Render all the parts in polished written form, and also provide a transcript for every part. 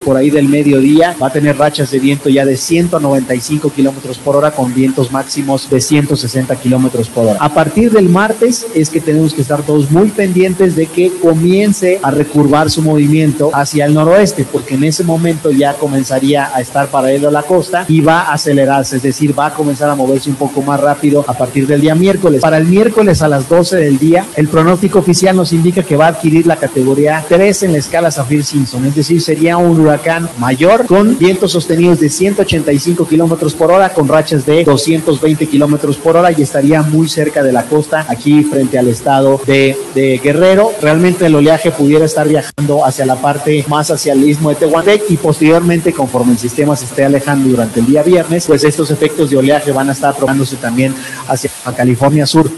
por ahí del mediodía va a tener rachas de viento ya de 195 kilómetros por hora con vientos máximos de 160 kilómetros por hora. A partir del martes es que tenemos que estar todos muy pendientes de que comience a recurvar su movimiento hacia el noroeste, porque en ese momento ya comenzaría a estar paralelo a la costa y va a acelerarse, es decir, va a comenzar a moverse un poco más rápido a partir del día miércoles. Para el miércoles a las 12 del día, el pronóstico oficial nos indica que va a adquirir la categoría 3 en la escala Saffir-Simpson, es decir, sería un huracán mayor con vientos sostenidos de 185 kilómetros por hora con rachas de 220 kilómetros por hora y estaría muy cerca de la costa aquí frente al estado de Guerrero. Realmente el oleaje pudiera estar viajando hacia la parte más hacia el istmo de Tehuantepec y posteriormente, conforme el sistema se esté alejando durante el día viernes, pues estos efectos de oleaje van a estar propagándose también hacia California Sur.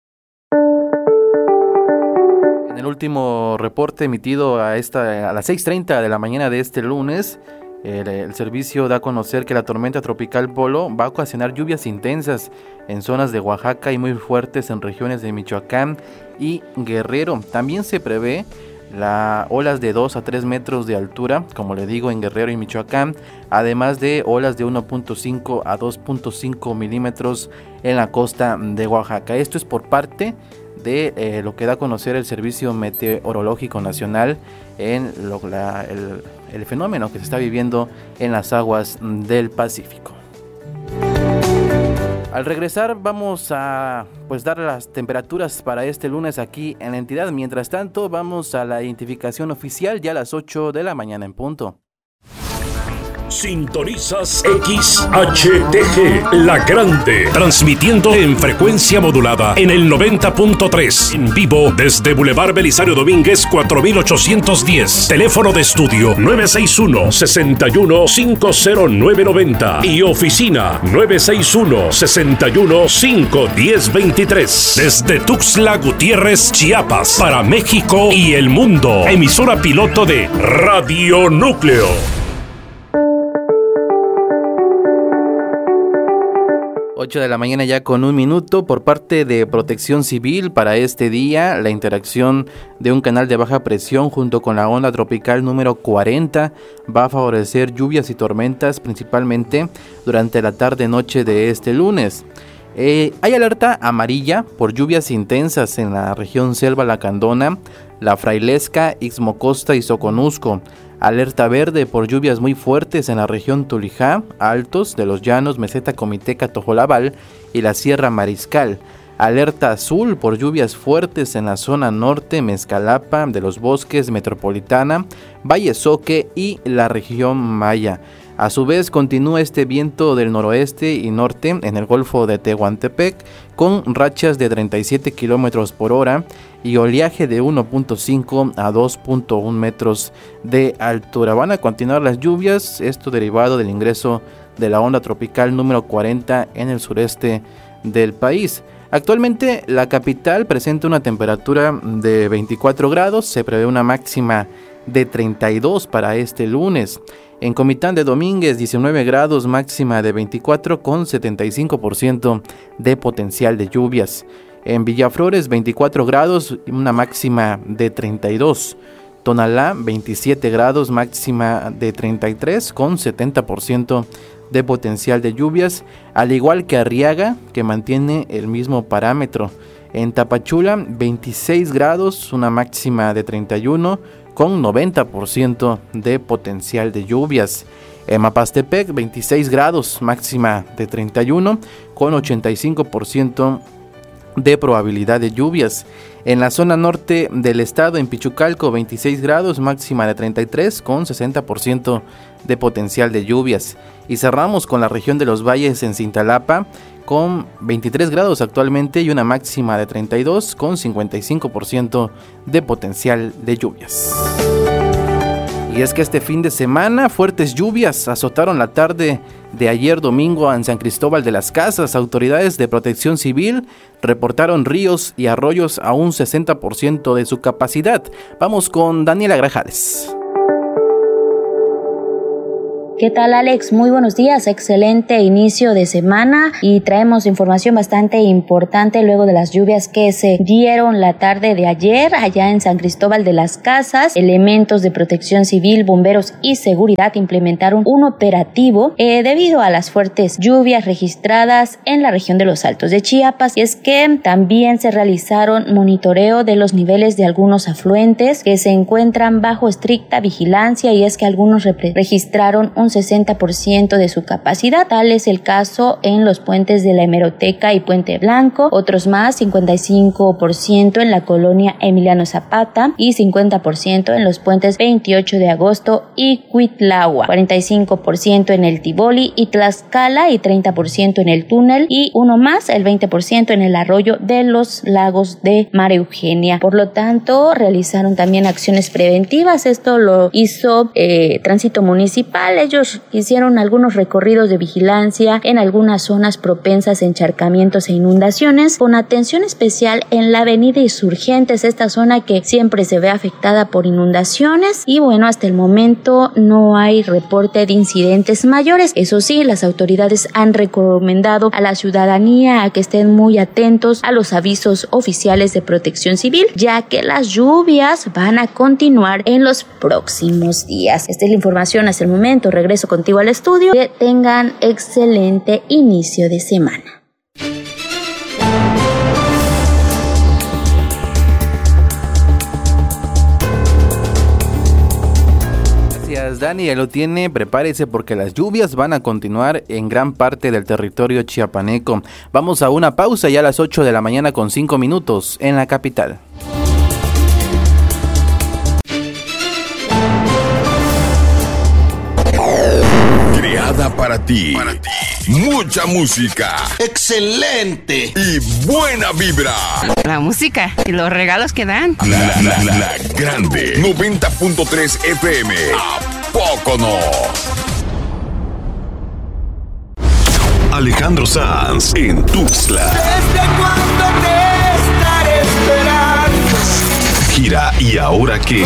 En el último reporte emitido a las 6:30 de la mañana de este lunes, el servicio da a conocer que la tormenta tropical Polo va a ocasionar lluvias intensas en zonas de Oaxaca y muy fuertes en regiones de Michoacán y Guerrero. También se prevé olas de 2 a 3 metros de altura, como le digo, en Guerrero y Michoacán, además de olas de 1.5 a 2.5 milímetros en la costa de Oaxaca. Esto es por parte de lo que da a conocer el Servicio Meteorológico Nacional en el fenómeno que se está viviendo en las aguas del Pacífico. Al regresar vamos a dar las temperaturas para este lunes aquí en la entidad. Mientras tanto, vamos a la identificación oficial ya a las 8 de la mañana en punto. Sintonizas XHTG, La Grande, transmitiendo en frecuencia modulada en el 90.3, en vivo desde Boulevard Belisario Domínguez 4810, teléfono de estudio 961-61-50990 y oficina 961-61-51023, desde Tuxtla Gutiérrez, Chiapas, para México y el mundo, emisora piloto de Radio Núcleo. 8 de la mañana ya con 1 minuto. Por parte de Protección Civil para este día, la interacción de un canal de baja presión junto con la onda tropical número 40 va a favorecer lluvias y tormentas principalmente durante la tarde-noche de este lunes. Hay alerta amarilla por lluvias intensas en la región Selva Lacandona, La Frailesca, Ixmocosta y Soconusco. Alerta verde por lluvias muy fuertes en la región Tulijá, Altos de los Llanos, Meseta Comiteca, Tojolabal y la Sierra Mariscal. Alerta azul por lluvias fuertes en la zona norte, Mezcalapa, de los Bosques, Metropolitana, Valle Soque y la región Maya. A su vez continúa este viento del noroeste y norte en el Golfo de Tehuantepec con rachas de 37 kilómetros por hora y oleaje de 1.5 a 2.1 metros de altura. Van a continuar las lluvias, esto derivado del ingreso de la onda tropical número 40 en el sureste del país. Actualmente la capital presenta una temperatura de 24 grados, se prevé una máxima de 32 para este lunes. En Comitán de Domínguez 19 grados, máxima de 24 con 75% de potencial de lluvias. En Villaflores 24 grados, una máxima de 32. Tonalá 27 grados, máxima de 33 con 70% de potencial de lluvias, al igual que Arriaga, que mantiene el mismo parámetro. En Tapachula 26 grados, una máxima de 31 con 90% de potencial de lluvias. En Mapastepec 26 grados, máxima de 31 con 85% de probabilidad de lluvias. En la zona norte del estado, en Pichucalco 26 grados, máxima de 33 con 60% de potencial de lluvias. Y cerramos con la región de los valles en Cintalapa con 23 grados actualmente y una máxima de 32 con 55% de potencial de lluvias. Y es que este fin de semana fuertes lluvias azotaron la tarde de ayer domingo en San Cristóbal de las Casas. Autoridades de Protección Civil reportaron ríos y arroyos a un 60% de su capacidad. Vamos con Daniela Grajales. ¿Qué tal, Alex? Muy buenos días, excelente inicio de semana y traemos información bastante importante luego de las lluvias que se dieron la tarde de ayer allá en San Cristóbal de las Casas. Elementos de protección civil, bomberos y seguridad implementaron un operativo debido a las fuertes lluvias registradas en la región de los Altos de Chiapas, y es que también se realizaron monitoreo de los niveles de algunos afluentes que se encuentran bajo estricta vigilancia, y es que algunos registraron un 60% de su capacidad. Tal es el caso en los puentes de la Hemeroteca y Puente Blanco, otros más 55% en la colonia Emiliano Zapata y 50% en los puentes 28 de agosto y Cuitlahua, 45% en el Tiboli y Tlaxcala y 30% en el túnel, y uno más, el 20% en el arroyo de los Lagos de María Eugenia. Por lo tanto, realizaron también acciones preventivas. Esto lo hizo Tránsito Municipal. Ellos hicieron algunos recorridos de vigilancia en algunas zonas propensas a encharcamientos e inundaciones, con atención especial en la avenida Insurgentes, esta zona que siempre se ve afectada por inundaciones, y bueno, hasta el momento no hay reporte de incidentes mayores. Eso sí, las autoridades han recomendado a la ciudadanía a que estén muy atentos a los avisos oficiales de protección civil, ya que las lluvias van a continuar en los próximos días. Esta es la información hasta el momento. Regreso contigo al estudio. Que tengan excelente inicio de semana. Gracias, Dani, ya lo tiene. Prepárese porque las lluvias van a continuar en gran parte del territorio chiapaneco. Vamos a una pausa ya a las 8 de la mañana con 5 minutos en la capital. Para ti. Mucha música. ¡Excelente! Y buena vibra. La música y los regalos que dan. La grande 90.3 FM. ¿A poco no? Alejandro Sanz en Tuxtla. ¿Desde cuándo te estaré esperando? Gira ¿Y ahora qué?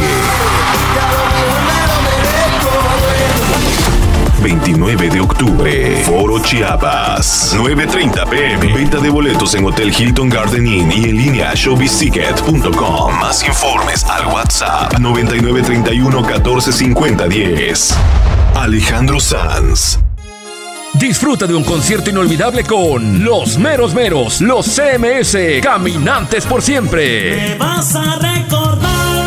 29 de octubre, Foro Chiapas, 9:30 p.m. Venta de boletos en Hotel Hilton Garden Inn y en línea showbizticket.com. Más informes al WhatsApp 9931 14 50 10. Alejandro Sanz. Disfruta de un concierto inolvidable con Los Meros Meros, los CMS, Caminantes por Siempre. Me vas a recordar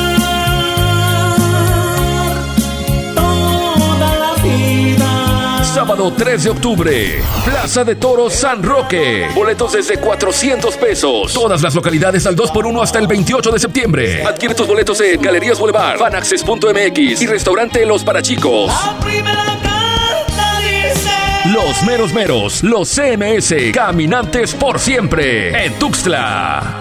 toda la vida. Sábado 3 de octubre, Plaza de Toros San Roque. Boletos desde 400 pesos. Todas las localidades al 2x1 hasta el 28 de septiembre. Adquiere tus boletos en Galerías Boulevard, Fanaccess.mx y Restaurante Los Parachicos. La primera carta dice: Los Meros Meros, los CMS, Caminantes por Siempre, en Tuxtla.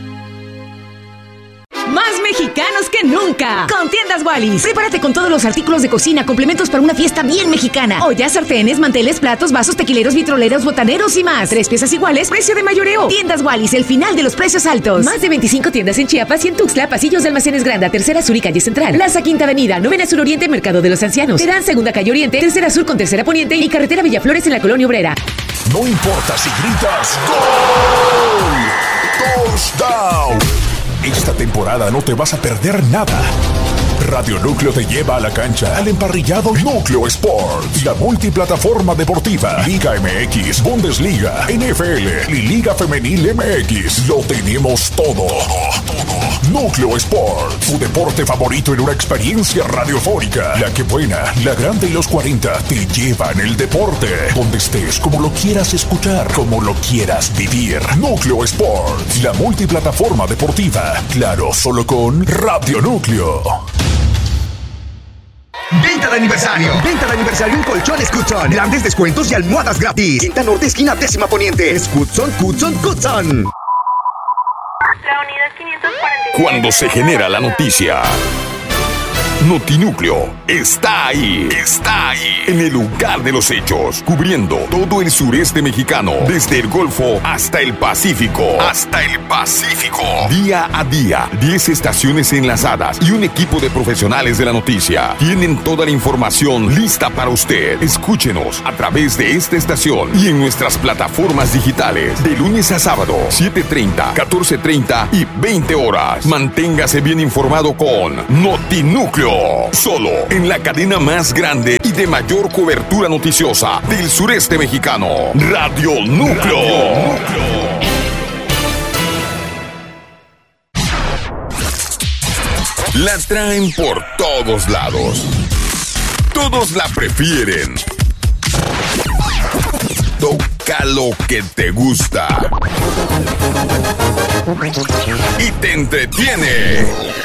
Más mexicanos que nunca con Tiendas Wallis. Prepárate con todos los artículos de cocina, complementos para una fiesta bien mexicana. Ollas, sartenes, manteles, platos, vasos, tequileros, vitroleros, botaneros y más. 3 piezas iguales, precio de mayoreo. Tiendas Wallis, el final de los precios altos. Más de 25 tiendas en Chiapas y en Tuxtla, pasillos de Almacenes Granda, Tercera Sur y Calle Central. Plaza Quinta Avenida, Novena Sur Oriente, Mercado de los Ancianos. Terán Segunda Calle Oriente, Tercera Sur con Tercera Poniente y Carretera Villaflores en la Colonia Obrera. No importa si gritas ¡Gol! ¡Touchdown! Esta temporada no te vas a perder nada. Radio Núcleo te lleva a la cancha al emparrillado Núcleo Sport, la multiplataforma deportiva, Liga MX, Bundesliga, NFL y Liga Femenil MX. Lo tenemos todo. Núcleo Sport, tu deporte favorito en una experiencia radiofónica. La que buena, la grande y los 40 te llevan el deporte. Donde estés, como lo quieras escuchar, como lo quieras vivir. Núcleo Sport, la multiplataforma deportiva. Claro, solo con Radio Núcleo. Venta de aniversario en Colchones Cutzon. Grandes descuentos y almohadas gratis. Quinta Norte, esquina 10ª Poniente. Es Cutzon. La unidad 540. Cuando se genera la noticia, Notinúcleo está ahí. Está ahí. En el lugar de los hechos. Cubriendo todo el sureste mexicano. Desde el Golfo hasta el Pacífico. Hasta el Pacífico. Día a día. 10 estaciones enlazadas y un equipo de profesionales de la noticia. Tienen toda la información lista para usted. Escúchenos a través de esta estación y en nuestras plataformas digitales. De lunes a sábado, 7:30, 14:30 y 20 horas. Manténgase bien informado con Notinúcleo. Solo en la cadena más grande y de mayor cobertura noticiosa del sureste mexicano. Radio Núcleo. La traen por todos lados. Todos la prefieren. Toca lo que te gusta. Y te entretiene.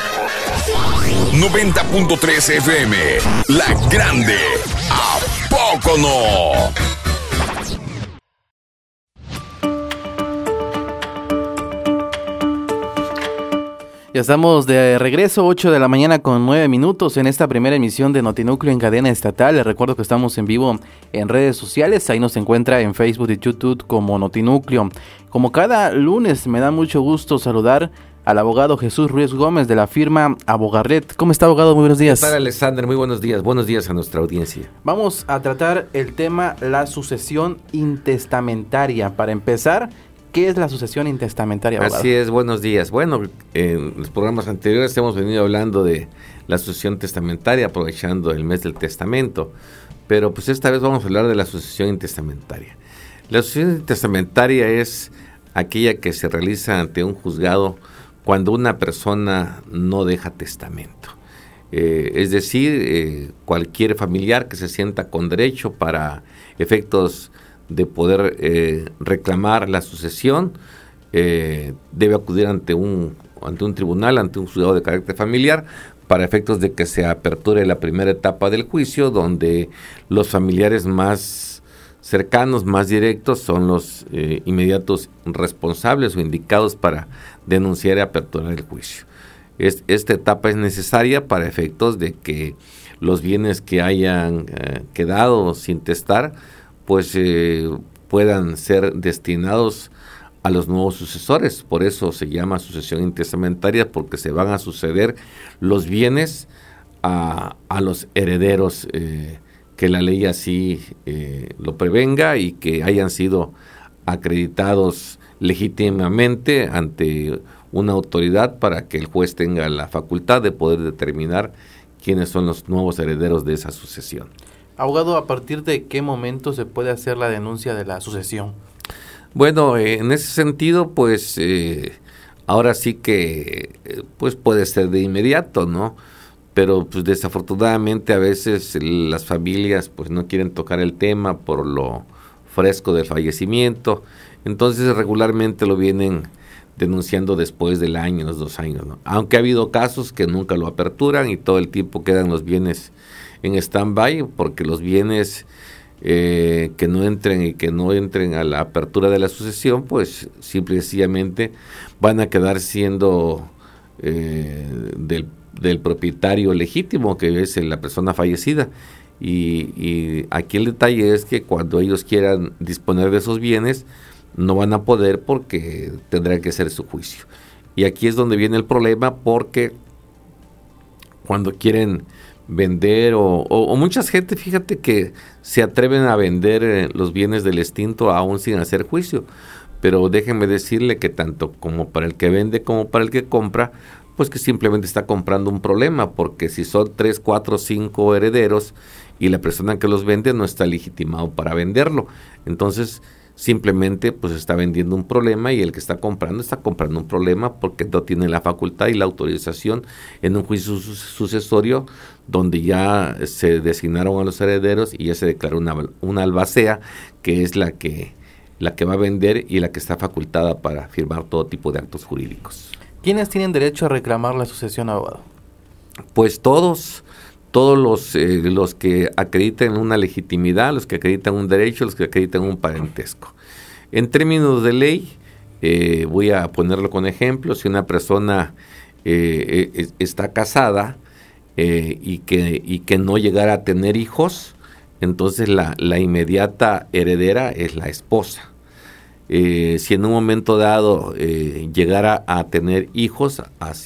90.3 FM. La Grande. ¿A poco no? Ya estamos de regreso, 8 de la mañana con 9 minutos en esta primera emisión de Notinúcleo en cadena estatal. Les recuerdo que estamos en vivo en redes sociales, ahí nos encuentra en Facebook y YouTube como Notinúcleo. Como cada lunes me da mucho gusto saludar al abogado Jesús Ruiz Gómez de la firma Abogarret. ¿Cómo está, abogado? Muy buenos días. ¿Qué tal, Alexander? Muy buenos días. Buenos días a nuestra audiencia. Vamos a tratar el tema la sucesión intestamentaria. Para empezar, ¿qué es la sucesión intestamentaria, abogado? Así es, buenos días. Bueno, en los programas anteriores hemos venido hablando de la sucesión testamentaria, aprovechando el mes del testamento, pero pues esta vez vamos a hablar de la sucesión intestamentaria. La sucesión intestamentaria es aquella que se realiza ante un juzgado cuando una persona no deja testamento. Es decir, cualquier familiar que se sienta con derecho para efectos de poder reclamar la sucesión, debe acudir ante un tribunal, ante un juzgado de carácter familiar, para efectos de que se aperture la primera etapa del juicio, donde los familiares más cercanos, más directos, son los inmediatos responsables o indicados para denunciar y aperturar el juicio. Esta etapa es necesaria para efectos de que los bienes que hayan quedado sin testar pues puedan ser destinados a los nuevos sucesores. Por eso se llama sucesión intestamentaria, porque se van a suceder los bienes a los herederos que la ley así lo prevenga y que hayan sido acreditados legítimamente ante una autoridad para que el juez tenga la facultad de poder determinar quiénes son los nuevos herederos de esa sucesión. Abogado, ¿a partir de qué momento se puede hacer la denuncia de la sucesión? Bueno, en ese sentido, pues ahora sí que pues puede ser de inmediato, ¿no? Pero pues desafortunadamente a veces las familias pues no quieren tocar el tema por lo fresco del fallecimiento, entonces regularmente lo vienen denunciando después del año, los 2 años, ¿no? Aunque ha habido casos que nunca lo aperturan y todo el tiempo quedan los bienes en stand-by, porque los bienes que no entren a la apertura de la sucesión, pues simple y sencillamente van a quedar siendo del propietario legítimo, que es la persona fallecida. Y aquí el detalle es que cuando ellos quieran disponer de esos bienes, no van a poder porque tendrá que hacer su juicio. Y aquí es donde viene el problema, porque cuando quieren vender o mucha gente, fíjate que se atreven a vender los bienes del extinto aún sin hacer juicio, pero déjenme decirle que tanto como para el que vende como para el que compra, pues que simplemente está comprando un problema, porque si son 3, 4, 5 herederos y la persona que los vende no está legitimado para venderlo, entonces simplemente pues está vendiendo un problema, y el que está comprando un problema porque no tiene la facultad y la autorización en un juicio sucesorio donde ya se designaron a los herederos y ya se declaró una albacea, que es la que va a vender y la que está facultada para firmar todo tipo de actos jurídicos. ¿Quiénes tienen derecho a reclamar la sucesión, abogado? Pues todos los que acreditan una legitimidad, los que acreditan un derecho, los que acreditan un parentesco. En términos de ley, voy a ponerlo con ejemplo: si una persona está casada y que no llegara a tener hijos, entonces la inmediata heredera es la esposa. Si en un momento dado llegara a tener hijos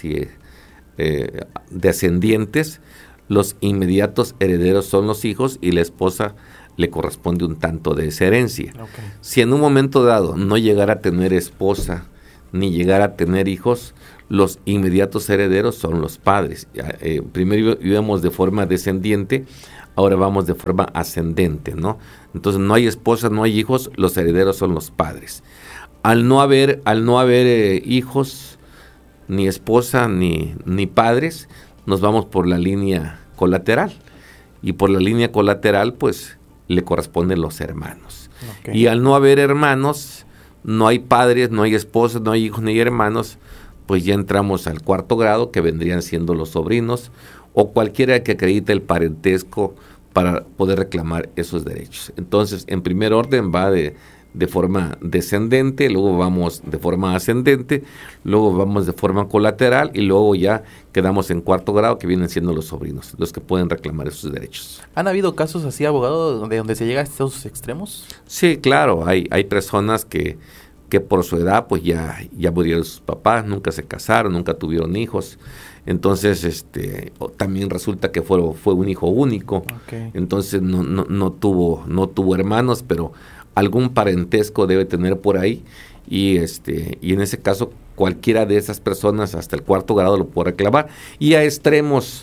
descendientes, los inmediatos herederos son los hijos y la esposa le corresponde un tanto de esa herencia. Okay. Si en un momento dado no llegara a tener esposa ni llegara a tener hijos, los inmediatos herederos son los padres. Primero íbamos de forma descendiente, ahora vamos de forma ascendente, ¿no? Entonces no hay esposa, no hay hijos, los herederos son los padres. Al no haber hijos, ni esposa, ni padres, nos vamos por la línea colateral. Y por la línea colateral, pues, le corresponden los hermanos. Okay. Y al no haber hermanos, no hay padres, no hay esposas, no hay hijos, ni hermanos, pues ya entramos al cuarto grado, que vendrían siendo los sobrinos, o cualquiera que acredite el parentesco para poder reclamar esos derechos. Entonces, en primer orden va de forma descendente, luego vamos de forma ascendente, luego vamos de forma colateral y luego ya quedamos en cuarto grado, que vienen siendo los sobrinos, los que pueden reclamar esos derechos. ¿Han habido casos así, abogado, de donde se llega a estos extremos? Sí, claro, hay personas que por su edad pues ya murieron sus papás, nunca se casaron, nunca tuvieron hijos. Entonces, también resulta que fue un hijo único. Okay. Entonces no tuvo hermanos, pero algún parentesco debe tener por ahí, y en ese caso cualquiera de esas personas hasta el cuarto grado lo puede reclamar, y a extremos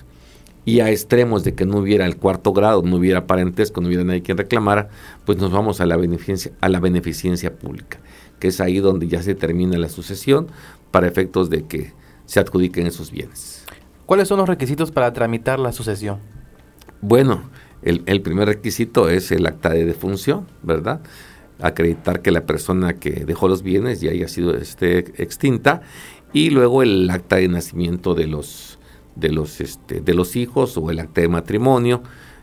de que no hubiera el cuarto grado, no hubiera parentesco, no hubiera nadie quien reclamara, pues nos vamos a la beneficencia pública, que es ahí donde ya se termina la sucesión para efectos de que se adjudiquen esos bienes. ¿Cuáles son los requisitos para tramitar la sucesión? Bueno, el primer requisito es el acta de defunción, ¿verdad? Acreditar que la persona que dejó los bienes ya haya sido extinta, y luego el acta de nacimiento de los hijos, o el acta de matrimonio,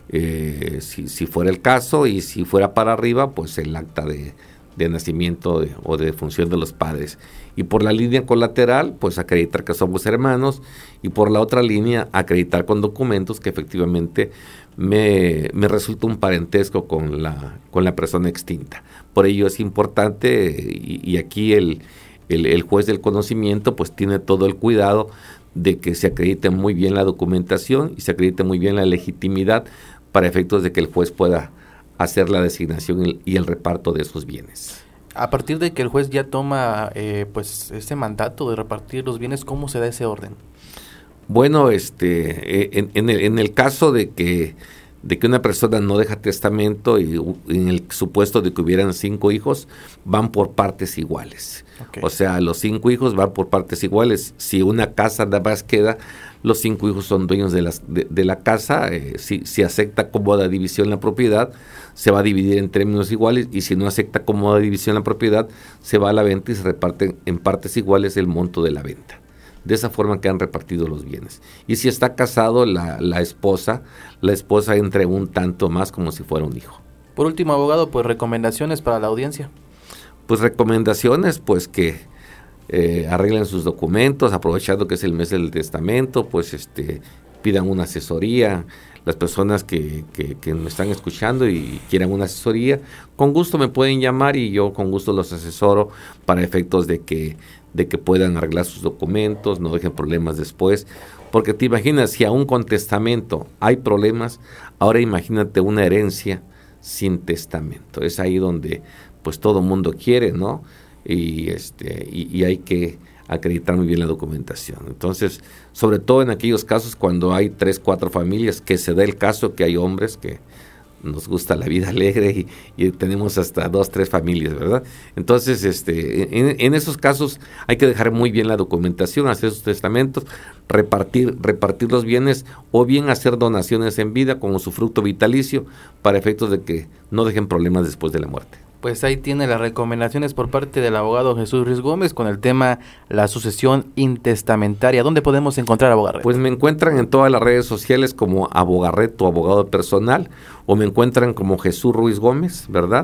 si fuera el caso, y si fuera para arriba, pues el acta de nacimiento o de defunción de los padres. Y por la línea colateral, pues acreditar que somos hermanos, y por la otra línea acreditar con documentos que efectivamente me resulta un parentesco con la persona extinta. Por ello es importante, y aquí el juez del conocimiento pues tiene todo el cuidado de que se acredite muy bien la documentación y se acredite muy bien la legitimidad para efectos de que el juez pueda hacer la designación y el reparto de esos bienes. A partir de que el juez ya toma pues ese mandato de repartir los bienes, ¿cómo se da ese orden? Bueno, en el caso de que una persona no deja testamento, y en el supuesto de que hubieran 5 hijos, van por partes iguales. Okay. O sea, los 5 hijos van por partes iguales. Si una casa nada más queda, los 5 hijos son dueños de la casa. Si acepta cómoda división la propiedad, se va a dividir en términos iguales, y si no acepta cómoda división la propiedad, se va a la venta y se reparten en partes iguales el monto de la venta. De esa forma que han repartido los bienes. Y si está casado la esposa entre un tanto más como si fuera un hijo. Por último, abogado, pues recomendaciones para la audiencia. Pues recomendaciones, pues que arreglen sus documentos, aprovechando que es el mes del testamento, pues pidan una asesoría. Las personas que me están escuchando y quieran una asesoría, con gusto me pueden llamar, y yo con gusto los asesoro para efectos de que puedan arreglar sus documentos, no dejen problemas después. Porque te imaginas, si aún con testamento hay problemas, ahora imagínate una herencia sin testamento. Es ahí donde pues todo mundo quiere, ¿no? Y hay que acreditar muy bien la documentación. Entonces, sobre todo en aquellos casos cuando hay 3, 4 familias, que se da el caso que hay hombres que nos gusta la vida alegre y tenemos hasta 2, 3 familias, ¿verdad? Entonces, en esos casos hay que dejar muy bien la documentación, hacer sus testamentos, repartir los bienes, o bien hacer donaciones en vida como usufructo vitalicio para efectos de que no dejen problemas después de la muerte. Pues ahí tiene las recomendaciones por parte del abogado Jesús Ruiz Gómez con el tema la sucesión intestamentaria. ¿Dónde podemos encontrar a Abogarreto? Pues me encuentran en todas las redes sociales como Abogarreto, abogado personal, o me encuentran como Jesús Ruiz Gómez, ¿verdad?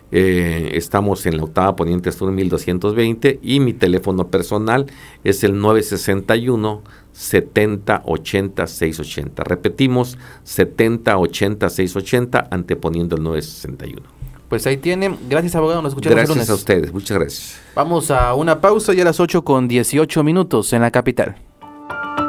Estamos en la octava Poniente Sur 1220 y mi teléfono personal es el 961 70 80 680. Repetimos, 70 80 680, anteponiendo el 961. Pues ahí tienen. Gracias, abogado. Nos escuchamos el lunes. Gracias a ustedes. Muchas gracias. Vamos a una pausa ya a las 8:18 en la capital.